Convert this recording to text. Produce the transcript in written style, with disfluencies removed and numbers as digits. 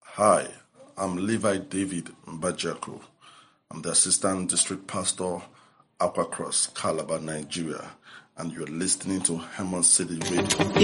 Hi, I'm Levi David Mbajako. I'm the Assistant District Pastor, Aqua Cross, Calabar, Nigeria, and you're listening to Hammond City Radio.